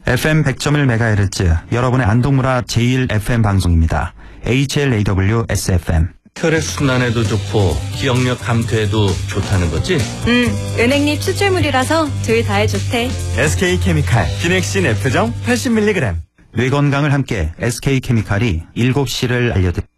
FM 100.1MHz 여러분의 안동문화 제1FM 방송입니다. HLAW SFM. 혈액순환에도 좋고 기억력 감퇴에도 좋다는 거지? 은행잎 추출물이라서 둘 다에 좋대. SK케미칼 기넥신 F정 80mg. 뇌 건강을 함께 SK케미칼이 7시를 알려드립니다.